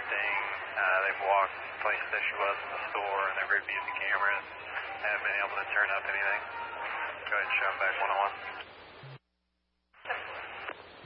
anything. They've walked places that she was in the store, and they've reviewed the cameras. Haven't been able to turn up anything. Go ahead and show them back 101.